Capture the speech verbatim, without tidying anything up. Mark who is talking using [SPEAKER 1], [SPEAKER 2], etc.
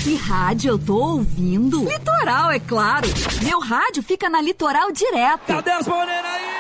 [SPEAKER 1] Que rádio eu tô ouvindo? Litoral, é claro. Meu rádio fica na Litoral direto.
[SPEAKER 2] Cadê as morenas aí?